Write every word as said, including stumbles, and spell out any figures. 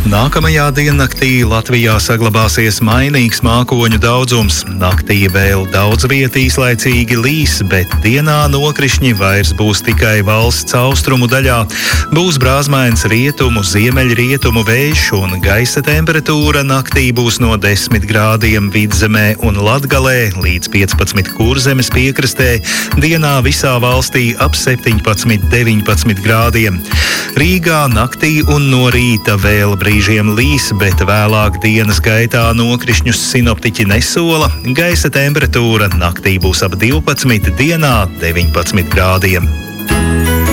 Nākamajā diennaktī Latvijā saglabāsies mainīgs mākoņu daudzums. Naktī vēl daudz vietā īslaicīgi līs, bet dienā nokrišņi vairs būs tikai valsts austrumu daļā. Būs brāzmains rietumu, ziemeļrietumu vējš un gaisa temperatūra naktī būs no desmit grādiem Vidzemē un Latgalē līdz piecpadsmit Kurzemes piekrastē. Dienā visā valstī ap septiņpadsmit deviņpadsmit grādiem. Rīgā naktī un no rīta vēl brīžiem līs, bet vēlāk dienas gaitā nokrišņus sinoptiķi nesola. Gaisa temperatūra naktī būs ap divpadsmit, dienā deviņpadsmit grādiem.